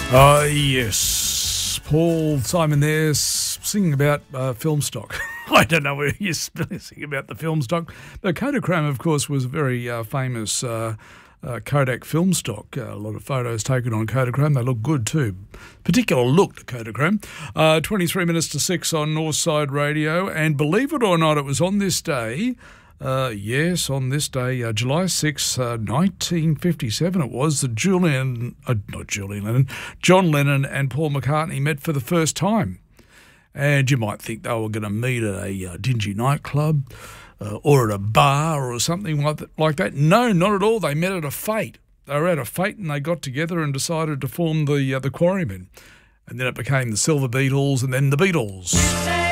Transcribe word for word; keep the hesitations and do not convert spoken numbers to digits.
Uh, yes, Paul Simon there singing about uh, film stock. I don't know where you're singing about the film stock, but Kodachrome, of course, was a very uh, famous uh, uh, Kodak film stock. Uh, a lot of photos taken on Kodachrome. They look good too. Particular look to Kodachrome. Uh, twenty-three minutes to six on Northside Radio, and believe it or not, it was on this day. Uh, yes, on this day, uh, July sixth, uh, nineteen fifty-seven, it was that Julian, uh, not Julian Lennon, John Lennon and Paul McCartney met for the first time. And you might think they were going to meet at a uh, dingy nightclub uh, or at a bar or something like that, like that. No, not at all. They met at a fete. They were at a fete and they got together and decided to form the uh, the Quarrymen. And then it became the Silver Beatles and then the Beatles.